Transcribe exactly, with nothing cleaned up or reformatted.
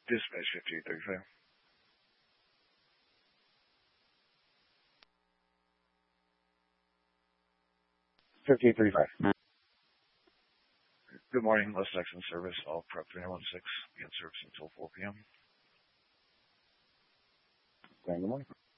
Dispatch fifty-eight thirty-five. fifty-eight thirty-five. Good morning, West Texas Service. All prep three one six. Be in service until four p.m. Good morning.